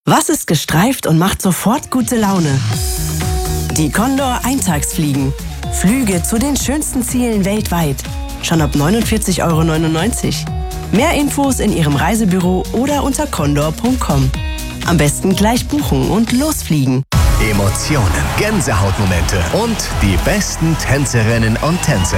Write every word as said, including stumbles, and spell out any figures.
Was ist gestreift und macht sofort gute Laune? Die Condor Eintagsfliegen. Flüge zu den schönsten Zielen weltweit. Schon ab neunundvierzig Euro neunundneunzig. Mehr Infos in Ihrem Reisebüro oder unter condor punkt com. Am besten gleich buchen und losfliegen. Emotionen, Gänsehautmomente und die besten Tänzerinnen und Tänzer